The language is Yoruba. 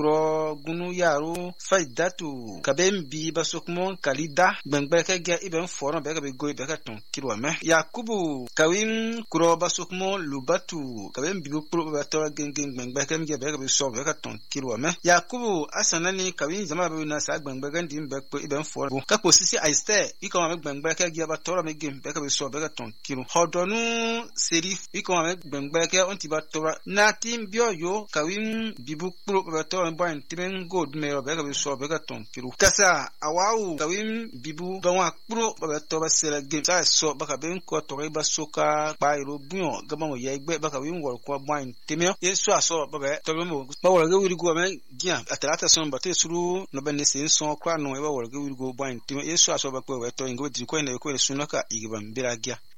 ro gunu yaro faidatu kabem bi basukmo kalida gbengbeke ge iben foron be ka be goy be ka ton kilo me yakubu kawim kuro basukmo lubatu kabem bi pro be to gengen gbengbeke ge be ka be so be ka ton kilo me yakubu asanani kawim zama be na sa gbengbeke ndim be ko iben foron ka ko sisi aiste iko me gbengbeke ge ba to me gem be ka be so be ka ton kilo hodonu serif iko me gbengbeke onti ba to na tim bio yo kawim bibu pro be to boy timen god me be ka be so be ka ton kilo kasa awawu kawim bibu banwa pro be to ba sela game sa so ba ka ben ko to ba soka ba iro buon ga ba ye gbe ba ka wim wor ko boy timen yeso aso ba be to mo ba wor ga wiri go me gian atalata son ba te suru no ben se son kwa no e ba wor ga wiri go boy timen yeso aso ba ko we to ngo di ko ne ko sunaka igiban biragia